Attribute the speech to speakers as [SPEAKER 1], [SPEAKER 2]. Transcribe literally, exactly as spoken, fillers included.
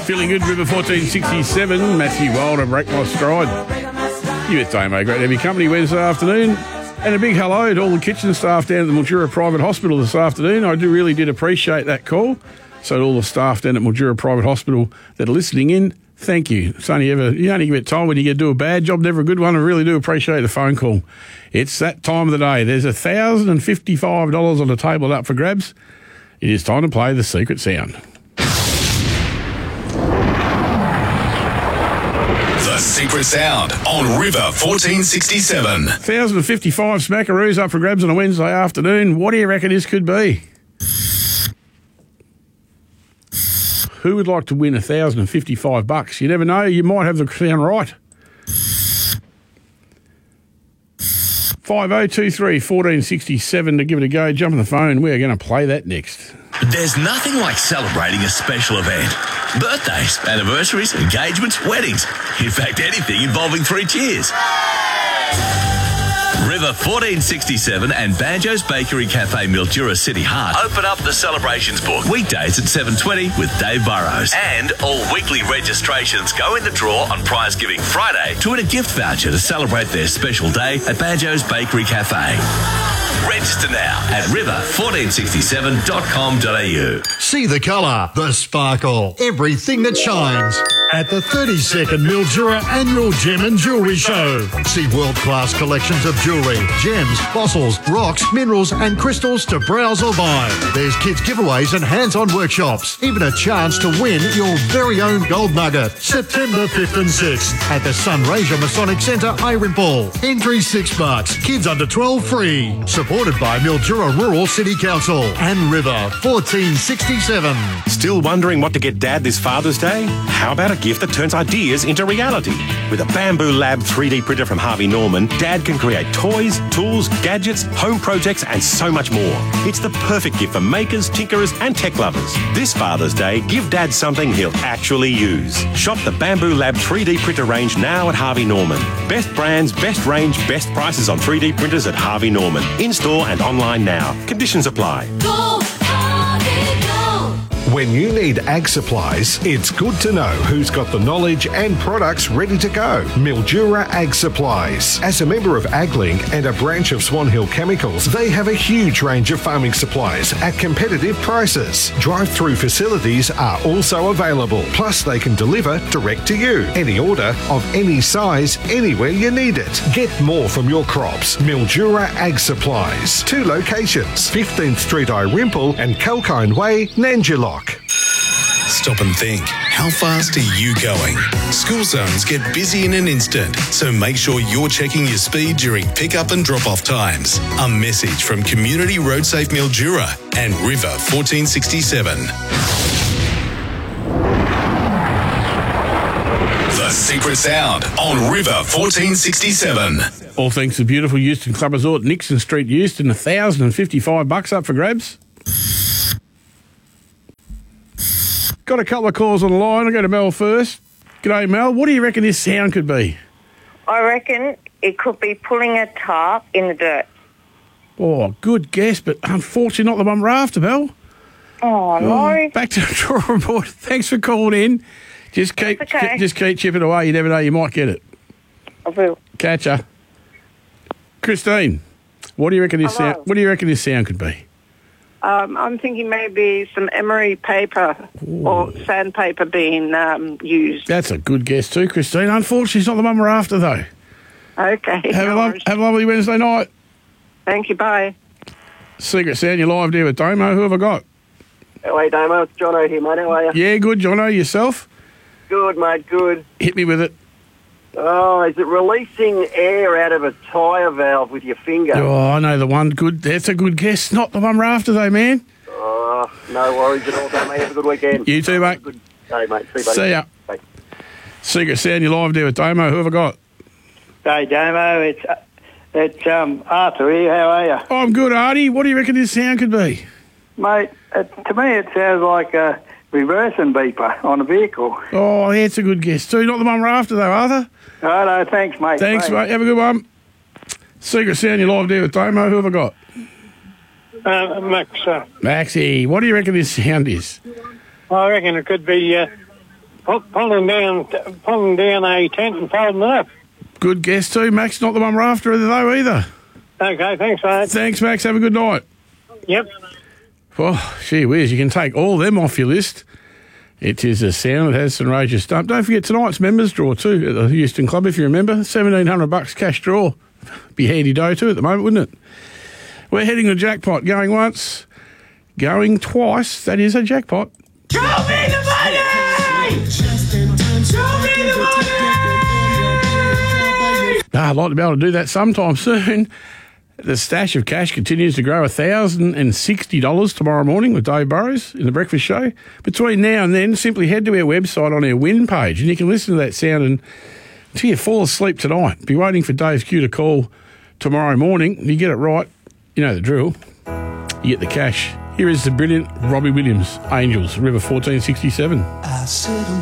[SPEAKER 1] Feeling good, River fourteen sixty-seven. Matthew Wilder, Break My Stride. You with Damo, great to have your company Wednesday afternoon. And a big hello to all the kitchen staff down at the Mildura Private Hospital this afternoon. I do really did appreciate that call. So to all the staff down at Mildura Private Hospital that are listening in, thank you. It's only ever, you only get told when you get to do a bad job, never a good one. I really do appreciate the phone call. It's that time of the day. There's one thousand fifty-five dollars on the table up for grabs. It is time to play the secret sound.
[SPEAKER 2] The secret sound on River fourteen sixty-seven.
[SPEAKER 1] one thousand fifty-five smackaroos up for grabs on a Wednesday afternoon. What do you reckon this could be? Who would like to win one thousand fifty-five bucks? You never know. You might have the sound right. five oh two three, one four six seven to give it a go. Jump on the phone. We're going to play that next.
[SPEAKER 2] There's nothing like celebrating a special event. Birthdays, anniversaries, engagements, weddings. In fact, anything involving three cheers. River fourteen sixty-seven and Banjo's Bakery Cafe Mildura City Heart open up the celebrations book weekdays at seven twenty with Dave Burrows. And all weekly registrations go in the draw on Prize Giving Friday to win a gift voucher to celebrate their special day at Banjo's Bakery Cafe. Register now at river fourteen sixty-seven dot com dot a u.
[SPEAKER 3] See the colour, the sparkle, everything that shines at the thirty-second Mildura Annual Gem and Jewellery Show. See world-class collections of jewellery, gems, fossils, rocks, minerals and crystals to browse or buy. There's kids giveaways and hands-on workshops. Even a chance to win your very own gold nugget. September fifth and sixth at the Sunraysia Masonic Centre, Irwinpole. Entry six bucks. Kids under twelve free. Supported by Mildura Rural City Council and River fourteen sixty-seven.
[SPEAKER 4] Still wondering what to get Dad this Father's Day? How about a gift that turns ideas into reality? With a Bamboo Lab three D printer from Harvey Norman, Dad can create toys, tools, gadgets, home projects and so much more. It's the perfect gift for makers, tinkerers and tech lovers. This Father's Day, give Dad something he'll actually use. Shop the Bamboo Lab three D printer range now at Harvey Norman. Best brands, best range, best prices on three D printers at Harvey Norman. In-store and online now. Conditions apply.
[SPEAKER 5] Go, Harvey, go!
[SPEAKER 6] When you need ag supplies, it's good to know who's got the knowledge and products ready to go. Mildura Ag Supplies. As a member of AgLink and a branch of Swan Hill Chemicals, they have a huge range of farming supplies at competitive prices. Drive-through facilities are also available. Plus, they can deliver direct to you. Any order of any size, anywhere you need it. Get more from your crops. Mildura Ag Supplies. Two locations, fifteenth Street, Irwinpole and Kalkine Way, Nanjilock.
[SPEAKER 2] Stop and think. How fast are you going? School zones get busy in an instant, so make sure you're checking your speed during pick-up and drop-off times. A message from Community Road Safe Mildura and River fourteen sixty-seven. The secret sound on River fourteen sixty-seven.
[SPEAKER 1] All thanks to beautiful Euston Club Resort, Nixon Street, Euston. one thousand fifty-five bucks up for grabs. Got a couple of calls on the line. I'll go to Mel first. G'day, Mel. What do you reckon this sound could be?
[SPEAKER 7] I reckon it could be pulling a tarp in the dirt.
[SPEAKER 1] Oh, good guess, but unfortunately not the one we're after, Mel.
[SPEAKER 7] Oh, no.
[SPEAKER 1] Oh, back to the drawing board. Thanks for calling in. Just keep,
[SPEAKER 7] okay.
[SPEAKER 1] just keep chipping away. You never know, you might get it.
[SPEAKER 7] I will.
[SPEAKER 1] Catch ya. Christine, what do you reckon this
[SPEAKER 8] Hello.
[SPEAKER 1] sound? What do you reckon this sound could be?
[SPEAKER 8] Um, I'm thinking maybe some emery paper
[SPEAKER 1] Ooh.
[SPEAKER 8] or sandpaper being um, used.
[SPEAKER 1] That's a good guess too, Christine. Unfortunately, it's not the one we're after, though.
[SPEAKER 8] Okay.
[SPEAKER 1] Have, a,
[SPEAKER 8] no
[SPEAKER 1] lo-
[SPEAKER 8] worries.
[SPEAKER 1] have a lovely Wednesday night.
[SPEAKER 8] Thank you. Bye.
[SPEAKER 1] Secret Sound, you're live there with Damo. Who have I got?
[SPEAKER 9] How are you, Damo? It's Jono here, mate. How are you?
[SPEAKER 1] Yeah, good, Jono. Yourself?
[SPEAKER 9] Good, mate, good.
[SPEAKER 1] Hit me with it.
[SPEAKER 9] Oh, is it releasing air out of a tyre valve with your finger?
[SPEAKER 1] Oh, I know the one. Good. That's a good guess. Not the one we're after, though, man.
[SPEAKER 9] Oh, no worries at all, Damo. Have a good weekend.
[SPEAKER 1] You too, mate.
[SPEAKER 9] Good day, mate. See you, buddy.
[SPEAKER 1] See ya.
[SPEAKER 9] Bye.
[SPEAKER 1] Secret Sound, you're live there with Damo. Who have I got?
[SPEAKER 10] Hey, Damo, it's uh, it's um, Arthur here. How are you?
[SPEAKER 1] Oh, I'm good, Artie. What do you reckon this sound could be?
[SPEAKER 10] Mate, it, to me it sounds like a reversing beeper on a vehicle.
[SPEAKER 1] Oh, yeah, it's a good guess too. Not the one we're after, though, Arthur.
[SPEAKER 10] Righto, thanks, mate.
[SPEAKER 1] Thanks,
[SPEAKER 10] Bye.
[SPEAKER 1] mate. Have a good one. Secret Sound, you're live there with Damo. Who have I got?
[SPEAKER 10] Uh, Max, uh,
[SPEAKER 1] Maxie, what do you reckon this sound is?
[SPEAKER 10] I reckon it could be uh,
[SPEAKER 11] pu- pulling down, pulling down a tent and folding it up.
[SPEAKER 1] Good guess too, Max. Not the one we're after though either.
[SPEAKER 11] Okay, thanks, mate.
[SPEAKER 1] Thanks, Max. Have a good night.
[SPEAKER 11] Yep.
[SPEAKER 1] Oh, gee whiz, you can take all them off your list. It is a sound that has some rageous stump. Don't forget tonight's members draw too at the Houston Club, if you remember. seventeen hundred bucks cash draw. Be handy dough too at the moment, wouldn't it? We're heading to jackpot. Going once, going twice. That is a jackpot.
[SPEAKER 5] Show me the money! Show me the money!
[SPEAKER 1] Ah, I'd like to be able to do that sometime soon. The stash of cash continues to grow one thousand sixty dollars tomorrow morning with Dave Burrows in the breakfast show. Between now and then, simply head to our website on our win page and you can listen to that sound and until you fall asleep tonight. Be waiting for Dave's cue to call tomorrow morning. If you get it right, you know the drill. You get the cash. Here is the brilliant Robbie Williams, Angels, River fourteen sixty-seven.
[SPEAKER 12] I sit